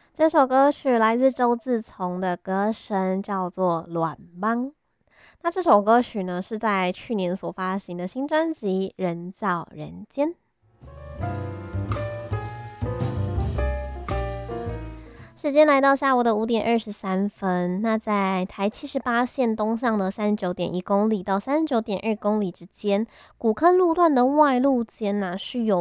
这首歌曲来自周自从的歌声，叫做《卵芒》。那这首歌曲呢，是在去年所发行的新专辑《人造人间》。时间来到下午的5:23，那在台78线东上的39.1公里到39.2公里之间，古坑路段的外路间是有